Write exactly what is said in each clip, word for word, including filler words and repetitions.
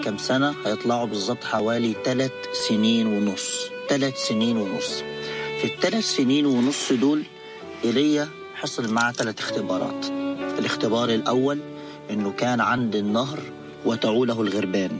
كم سنة؟ هيطلعوا بالظبط حوالي ثلاث سنين ونص ثلاث سنين ونص في الثلاث سنين ونص دول إيليا حصل معاه ثلاث اختبارات. الاختبار الأول إنه كان عند النهر وتعوله الغربان.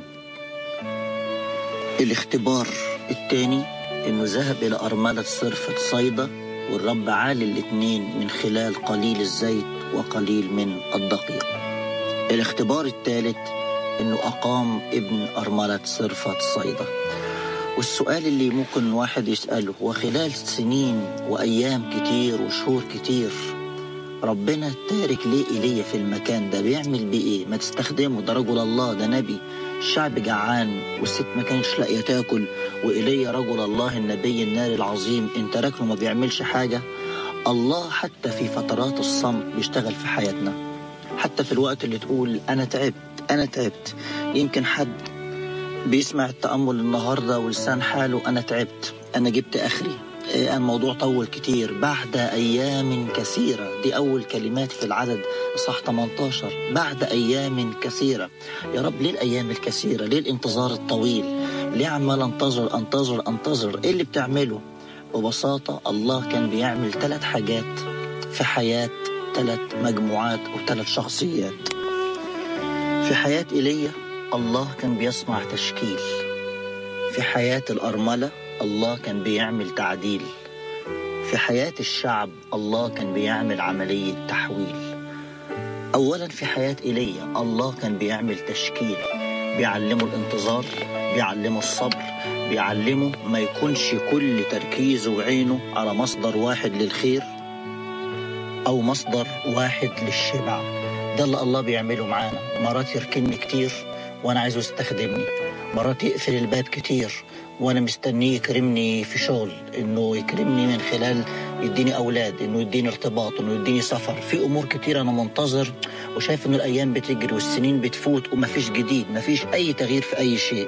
الاختبار الثاني إنه ذهب إلى أرملة صرفة صيدا، والرب عال الاثنين من خلال قليل الزيت وقليل من الدقيق. الاختبار الثالث إنه أقام ابن أرملة صرفة صيدا. والسؤال اللي ممكن واحد يسأله، وخلال سنين وأيام كتير وشهور كتير ربنا تارك ليه إيليا في المكان ده؟ بيعمل بيه إيه؟ ما تستخدمه، ده رجل الله، ده نبي. الشعب جعان والست ما كانش لاقيه تاكل، وإيليا رجل الله النبي النار العظيم انت راكنه ما بيعملش حاجة. الله حتى في فترات الصمت بيشتغل في حياتنا، حتى في الوقت اللي تقول أنا تعبت أنا تعبت. يمكن حد بيسمع التأمل النهاردة ولسان حاله أنا تعبت، أنا جبت آخري، الموضوع طول كتير. بعد أيام كثيرة، دي أول كلمات في العدد صح ثمانية عشر، بعد أيام كثيرة. يا رب ليه الأيام الكثيرة؟ ليه الانتظار الطويل؟ ليه عمال انتظر انتظر انتظر؟ إيه اللي بتعمله؟ ببساطة الله كان بيعمل ثلاث حاجات في حياة ثلاث مجموعات أو ثلاث شخصيات. في حياة إيليا الله كان بيصنع تشكيل. في حياة الأرملة الله كان بيعمل تعديل. في حياة الشعب الله كان بيعمل عملية تحويل. أولا في حياة إيليا الله كان بيعمل تشكيل، بيعلمه الانتظار، بيعلمه الصبر، بيعلمه ما يكونش كل تركيزه وعينه على مصدر واحد للخير أو مصدر واحد للشبع. ده اللي الله بيعمله معانا. مرات يركنني كتير وأنا عايزه يستخدمني، مرات يقفل الباب كتير وأنا مستنيه يكرمني في شغل، إنه يكرمني من خلال يديني أولاد، إنه يديني ارتباط، إنه يديني سفر. في أمور كتير أنا منتظر وشايف إنه الأيام بتجري والسنين بتفوت ومفيش جديد، مفيش أي تغيير في أي شيء.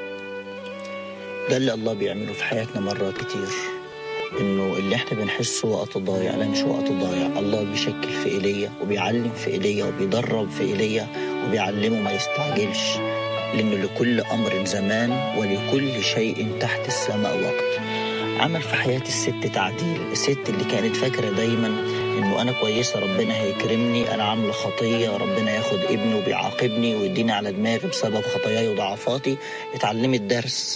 ده اللي الله بيعمله في حياتنا مرات كتير، إنه اللي إحنا بنحسه وقت ضايع، لا مش وقت ضايع. الله بيشكل في إيليا وبيعلم في إيليا وبيدرب في إيليا وبيعلمه ما يستعجلش، لأنه لكل أمر زمان ولكل شيء تحت السماء وقت. عمل في حياة الست تعديل. الست اللي كانت فاكرة دايما إنه أنا كويسة ربنا هيكرمني، أنا عاملة خطية ربنا ياخد ابنه وبيعاقبني ويديني على دماغي بسبب خطاياي وضعفاتي، اتعلمت درس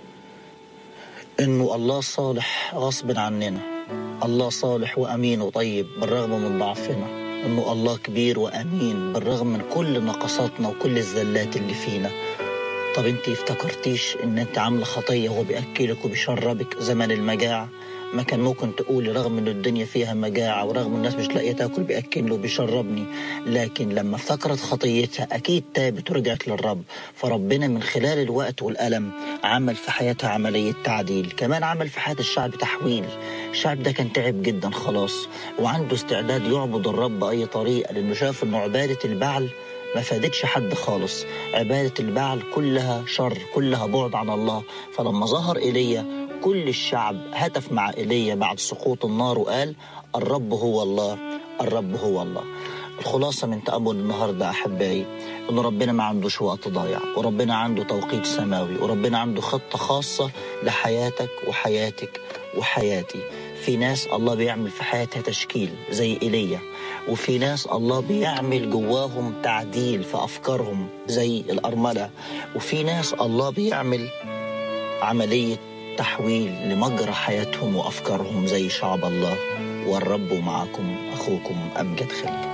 إنه الله صالح غصب عننا، الله صالح وأمين وطيب بالرغم من ضعفنا، إنه الله كبير وأمين بالرغم من كل نقصاتنا وكل الزلات اللي فينا. طب انت افتكرتيش ان انت عامله خطيه وهو بياكلك وبيشربك زمن المجاعه؟ ما كان ممكن تقولي رغم ان الدنيا فيها مجاعه ورغم الناس مش لاقيه تاكل بياكلني وبيشربني، لكن لما افتكرت خطيتها اكيد تابت ورجعت للرب. فربنا من خلال الوقت والالم عمل في حياتها عمليه تعديل. كمان عمل في حياه الشعب تحويل. الشعب ده كان تعب جدا خلاص وعنده استعداد يعبد الرب باي طريقه، لانه شاف ان عباده البعل ما فادتش حد خالص. عبادة البعل كلها شر، كلها بعد عن الله. فلما ظهر إيليا كل الشعب هتف مع إيليا بعد سقوط النار وقال الرب هو الله، الرب هو الله. الخلاصة من تأمل النهاردة أحبائي إن ربنا ما عندوش وقت ضايع، وربنا عنده توقيت سماوي، وربنا عنده خطة خاصة لحياتك وحياتك وحياتي. في ناس الله بيعمل في حياتها تشكيل زي إيليا، وفي ناس الله بيعمل جواهم تعديل في أفكارهم زي الأرملة، وفي ناس الله بيعمل عملية تحويل لمجرى حياتهم وأفكارهم زي شعب الله. والرب معكم، أخوكم أمجد خليل.